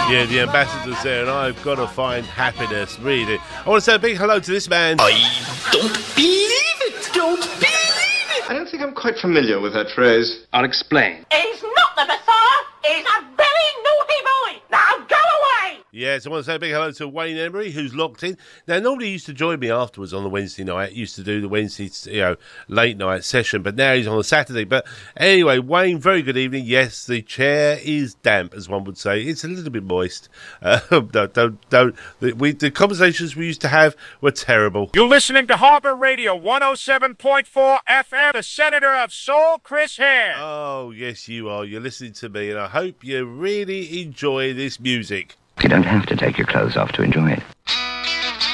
Yeah, the ambassador's there, and I've got to find happiness, really. I want to say a big hello to this man. I don't believe it! Don't believe it! I don't think I'm quite familiar with that phrase. I'll explain. He's not the Messiah! He's a very naughty boy! Now go away! Yes, I want to say a big hello to Wayne Emery, who's locked in. Now, normally he used to join me afterwards on the Wednesday night. He used to do the Wednesday, late night session, but now he's on a Saturday. But anyway, Wayne, very good evening. Yes, the chair is damp, as one would say. It's a little bit moist. Don't. The conversations we used to have were terrible. You're listening to Harbor Radio 107.4 FM, the Senator of Soul, Chris Hare. Oh, yes, you are. You're listening to me, and I hope you really enjoy this music. You don't have to take your clothes off to enjoy it.